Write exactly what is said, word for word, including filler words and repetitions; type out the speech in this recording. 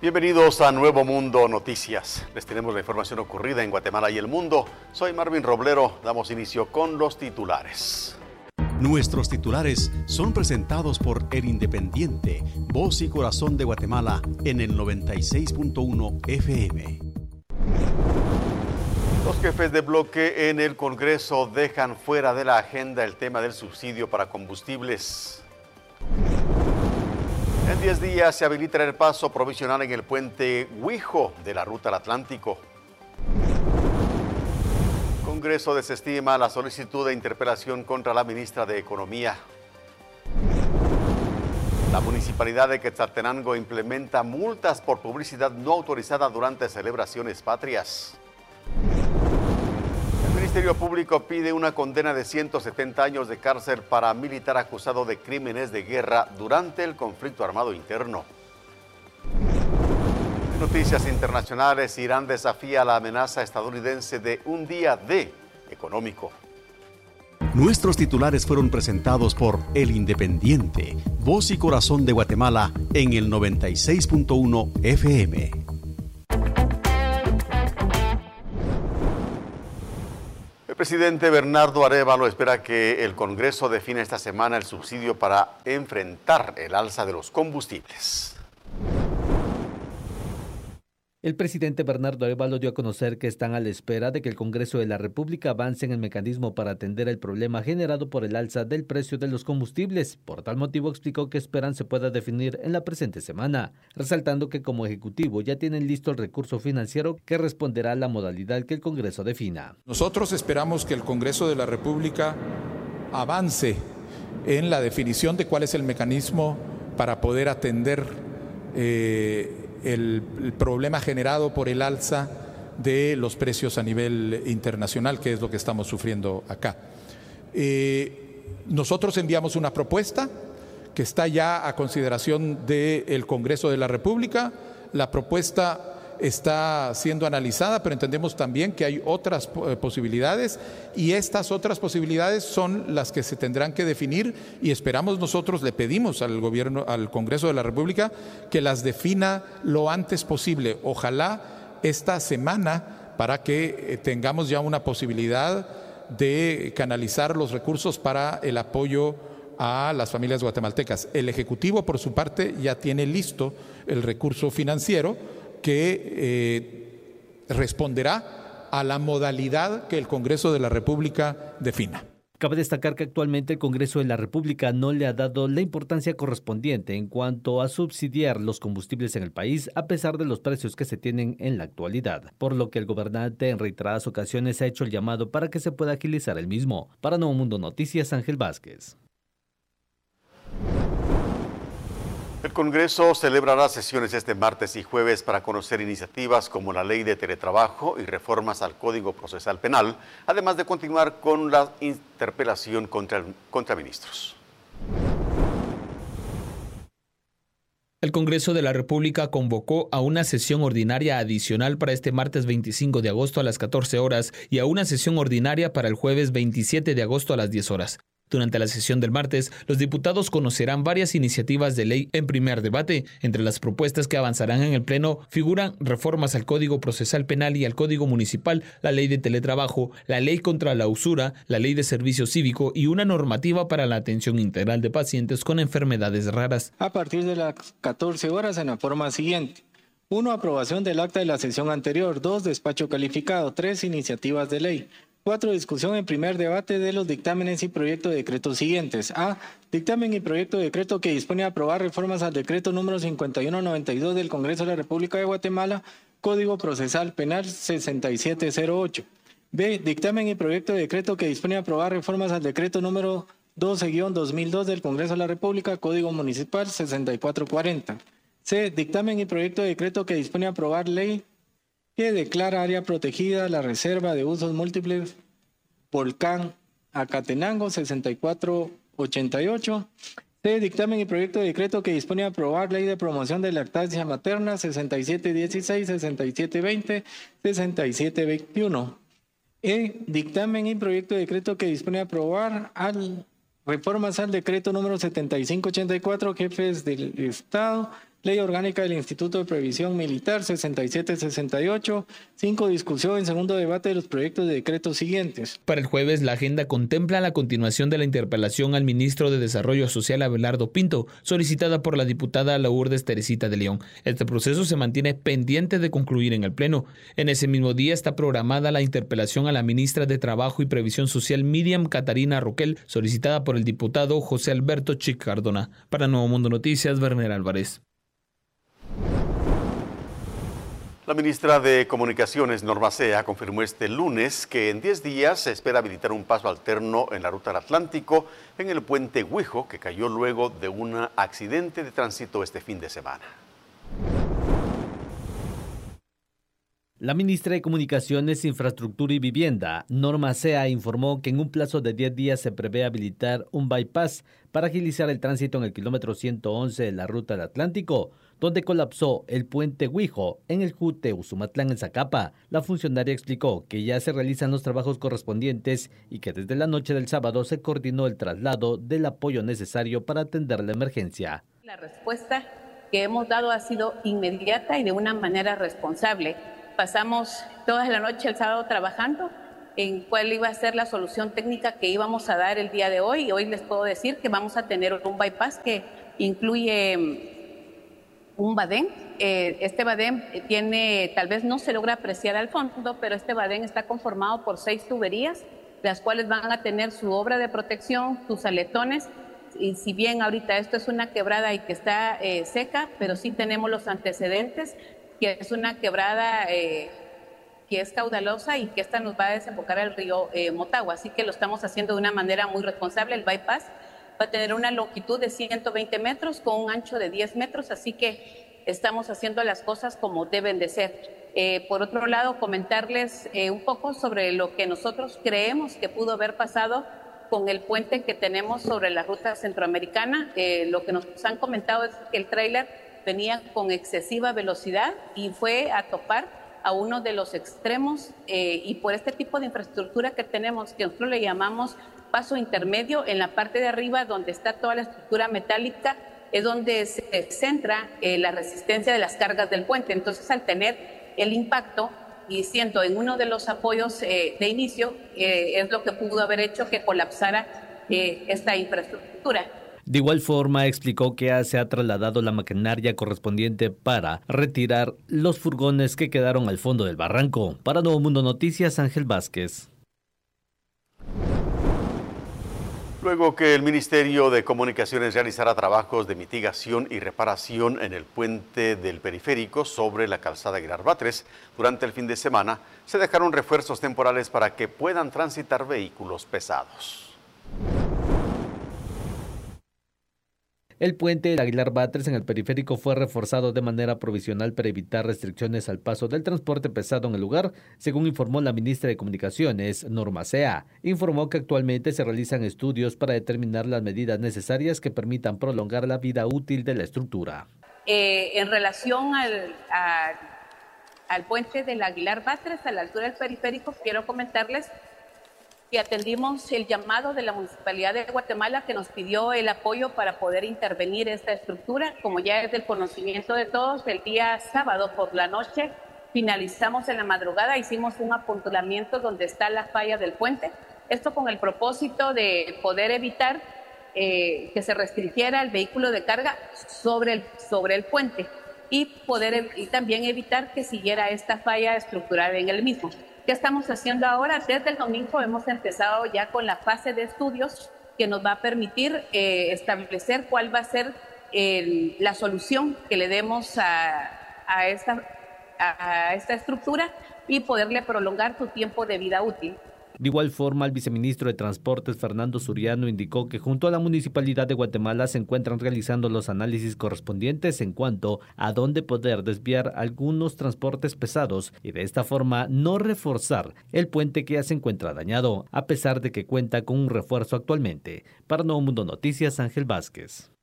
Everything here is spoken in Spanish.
Bienvenidos a Nuevo Mundo Noticias. Les tenemos la información ocurrida en Guatemala y el mundo. Soy Marvin Roblero. Damos inicio con los titulares. Nuestros titulares son presentados por El Independiente, voz y corazón de Guatemala en el noventa y seis punto uno F M. Los jefes de bloque en el Congreso dejan fuera de la agenda el tema del subsidio para combustibles. En diez días se habilitará el paso provisional en el puente Huijo de la Ruta al Atlántico. El Congreso desestima la solicitud de interpelación contra la ministra de Economía. La Municipalidad de Quetzaltenango implementa multas por publicidad no autorizada durante celebraciones patrias. El Ministerio Público pide una condena de ciento setenta años de cárcel para militar acusado de crímenes de guerra durante el conflicto armado interno. En noticias internacionales, Irán desafía la amenaza estadounidense de un día D económico. Nuestros titulares fueron presentados por El Independiente, voz y corazón de Guatemala en el noventa y seis punto uno F M. El presidente Bernardo Arévalo espera que el Congreso defina esta semana el subsidio para enfrentar el alza de los combustibles. El presidente Bernardo Arévalo dio a conocer que están a la espera de que el Congreso de la República avance en el mecanismo para atender el problema generado por el alza del precio de los combustibles. Por tal motivo explicó que esperan se pueda definir en la presente semana, resaltando que como Ejecutivo ya tienen listo el recurso financiero que responderá a la modalidad que el Congreso defina. Nosotros esperamos que el Congreso de la República avance en la definición de cuál es el mecanismo para poder atender eh, El, el problema generado por el alza de los precios a nivel internacional, que es lo que estamos sufriendo acá. Eh, nosotros enviamos una propuesta que está ya a consideración del Congreso de la República. La propuesta está siendo analizada, pero entendemos también que hay otras posibilidades y estas otras posibilidades son las que se tendrán que definir y esperamos nosotros, le pedimos al gobierno, al Congreso de la República que las defina lo antes posible, ojalá esta semana, para que tengamos ya una posibilidad de canalizar los recursos para el apoyo a las familias guatemaltecas. El Ejecutivo, por su parte, ya tiene listo el recurso financiero que eh, responderá a la modalidad que el Congreso de la República defina. Cabe destacar que actualmente el Congreso de la República no le ha dado la importancia correspondiente en cuanto a subsidiar los combustibles en el país, a pesar de los precios que se tienen en la actualidad, por lo que el gobernante en reiteradas ocasiones ha hecho el llamado para que se pueda agilizar el mismo. Para Nuevo Mundo Noticias, Ángel Vázquez. El Congreso celebrará sesiones este martes y jueves para conocer iniciativas como la Ley de Teletrabajo y reformas al Código Procesal Penal, además de continuar con la interpelación contra, contra ministros. El Congreso de la República convocó a una sesión ordinaria adicional para este martes veinticinco de agosto a las catorce horas y a una sesión ordinaria para el jueves veintisiete de agosto a las diez horas. Durante la sesión del martes, los diputados conocerán varias iniciativas de ley en primer debate. Entre las propuestas que avanzarán en el Pleno figuran reformas al Código Procesal Penal y al Código Municipal, la Ley de Teletrabajo, la Ley contra la Usura, la Ley de Servicio Cívico y una normativa para la atención integral de pacientes con enfermedades raras. A partir de las catorce horas en la forma siguiente. uno. Aprobación del acta de la sesión anterior. dos. Despacho calificado. tres. Iniciativas de ley. cuatro. Discusión en primer debate de los dictámenes y proyectos de decreto siguientes. A. Dictamen y proyecto de decreto que dispone a aprobar reformas al decreto número cincuenta y uno noventa y dos del Congreso de la República de Guatemala, Código Procesal Penal sesenta y siete cero ocho. B. Dictamen y proyecto de decreto que dispone a aprobar reformas al decreto número doce guión dos mil dos del Congreso de la República, Código Municipal sesenta y cuatro cuarenta. C. Dictamen y proyecto de decreto que dispone a aprobar ley que declara área protegida la reserva de usos múltiples Volcán Acatenango sesenta y cuatro ochenta y ocho. C. Dictamen y proyecto de decreto que dispone a aprobar ley de promoción de lactancia materna sesenta y siete dieciséis, sesenta y siete veinte, sesenta y siete veintiuno. E. Dictamen y proyecto de decreto que dispone a aprobar al, reformas al decreto número setenta y cinco ochenta y cuatro, jefes del Estado, Ley Orgánica del Instituto de Previsión Militar sesenta y siete sesenta y ocho. cinco. Discusión en segundo debate de los proyectos de decretos siguientes. Para el jueves, la agenda contempla la continuación de la interpelación al ministro de Desarrollo Social, Abelardo Pinto, solicitada por la diputada Lourdes Teresita de León. Este proceso se mantiene pendiente de concluir en el Pleno. En ese mismo día está programada la interpelación a la ministra de Trabajo y Previsión Social, Miriam Catarina Roquel, solicitada por el diputado José Alberto Chic Cardona. Para Nuevo Mundo Noticias, Werner Álvarez. La ministra de Comunicaciones, Norma Sea, confirmó este lunes que en diez días se espera habilitar un paso alterno en la ruta del Atlántico en el puente Huijo, que cayó luego de un accidente de tránsito este fin de semana. La ministra de Comunicaciones, Infraestructura y Vivienda, Norma Sea, informó que en un plazo de diez días se prevé habilitar un bypass para agilizar el tránsito en el kilómetro ciento once de la ruta del Atlántico, donde colapsó el puente Huijo en el Jute Usumatlán en Zacapa. La funcionaria explicó que ya se realizan los trabajos correspondientes y que desde la noche del sábado se coordinó el traslado del apoyo necesario para atender la emergencia. La respuesta que hemos dado ha sido inmediata y de una manera responsable. Pasamos toda la noche el sábado trabajando en cuál iba a ser la solución técnica que íbamos a dar el día de hoy. Y hoy les puedo decir que vamos a tener un bypass que incluye un badén. Eh, este badén tiene, tal vez no se logra apreciar al fondo, pero este badén está conformado por seis tuberías, las cuales van a tener su obra de protección, sus aletones. Y si bien ahorita esto es una quebrada y que está eh, seca, pero sí tenemos los antecedentes, que es una quebrada eh, que es caudalosa y que esta nos va a desembocar al río eh, Motagua. Así que lo estamos haciendo de una manera muy responsable. El bypass va a tener una longitud de ciento veinte metros con un ancho de diez metros, así que estamos haciendo las cosas como deben de ser. Eh, por otro lado, comentarles eh, un poco sobre lo que nosotros creemos que pudo haber pasado con el puente que tenemos sobre la ruta centroamericana. Eh, lo que nos han comentado es que el tráiler venía con excesiva velocidad y fue a topar a uno de los extremos eh, y por este tipo de infraestructura que tenemos, que nosotros le llamamos paso intermedio, en la parte de arriba donde está toda la estructura metálica, es donde se centra eh, la resistencia de las cargas del puente. Entonces, al tener el impacto y siendo en uno de los apoyos eh, de inicio, eh, es lo que pudo haber hecho que colapsara eh, esta infraestructura. De igual forma, explicó que se ha trasladado la maquinaria correspondiente para retirar los furgones que quedaron al fondo del barranco. Para Nuevo Mundo Noticias, Ángel Vázquez. Luego que el Ministerio de Comunicaciones realizara trabajos de mitigación y reparación en el puente del periférico sobre la calzada Aguilar Batres durante el fin de semana, se dejaron refuerzos temporales para que puedan transitar vehículos pesados. El puente del Aguilar Batres en el periférico fue reforzado de manera provisional para evitar restricciones al paso del transporte pesado en el lugar, según informó la ministra de Comunicaciones, Norma Sea. Informó que actualmente se realizan estudios para determinar las medidas necesarias que permitan prolongar la vida útil de la estructura. Eh, en relación al, a, al puente del Aguilar Batres, a la altura del periférico, quiero comentarles que atendimos el llamado de la Municipalidad de Guatemala que nos pidió el apoyo para poder intervenir esta estructura. Como ya es del conocimiento de todos, el día sábado por la noche finalizamos en la madrugada, hicimos un apuntamiento donde está la falla del puente. Esto con el propósito de poder evitar eh, que se restringiera el vehículo de carga sobre el, sobre el puente y, poder, y también evitar que siguiera esta falla estructural en el mismo. ¿Qué estamos haciendo ahora? Desde el domingo hemos empezado ya con la fase de estudios que nos va a permitir eh, establecer cuál va a ser el, la solución que le demos a, a, esta, a, a esta estructura y poderle prolongar su tiempo de vida útil. De igual forma, el viceministro de Transportes, Fernando Suriano, indicó que junto a la Municipalidad de Guatemala se encuentran realizando los análisis correspondientes en cuanto a dónde poder desviar algunos transportes pesados y de esta forma no reforzar el puente que ya se encuentra dañado, a pesar de que cuenta con un refuerzo actualmente. Para Nuevo Mundo Noticias, Ángel Vázquez.